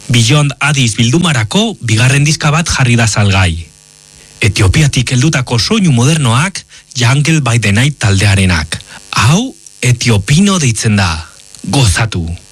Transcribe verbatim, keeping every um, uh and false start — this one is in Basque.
Beyond Addis bildumarako bigarren diska bat jarri da salgai. Etiopiatik heldutako soinu modernoak Jungle by the Night taldearenak. Hau Etiopino deitzen da. Gozatu!